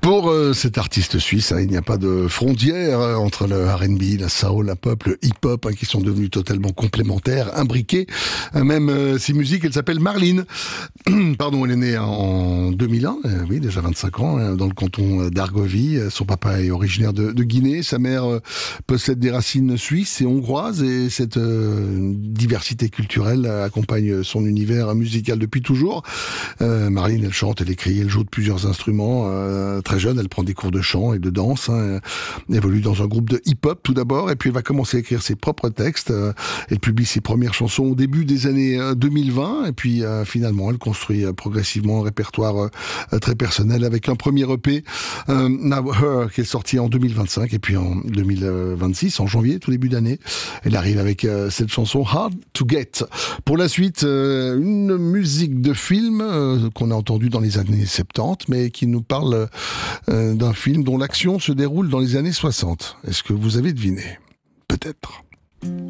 Pour cet artiste suisse, il n'y a pas de frontière entre le R&B, la soul, la pop, le hip-hop, qui sont devenus totalement complémentaires, imbriqués. Même ces musiques, elle s'appelle Marlene. Pardon, elle est née en 2001, oui, déjà 25 ans, dans le canton d'Argovie. Son papa est originaire de Guinée, sa mère possède des racines suisses et hongroises, et cette diversité culturelle accompagne son univers musical depuis toujours. Marlene, elle chante, elle écrit, elle joue de plusieurs instruments. Très jeune, elle prend des cours de chant et de danse. Elle évolue dans un groupe de hip-hop tout d'abord, et puis elle va commencer à écrire ses propres textes. Elle publie ses premières chansons au début des années 2020, et puis finalement, elle construit progressivement un répertoire très personnel avec un premier EP, Now Her, qui est sorti en 2025, et puis en 2026, en janvier, tout début d'année, elle arrive avec cette chanson Hard to Get. Pour la suite, une musique de film qu'on a entendue dans les années 70, mais qui nous parle d'un film dont l'action se déroule dans les années 60. Est-ce que vous avez deviné ? Peut-être.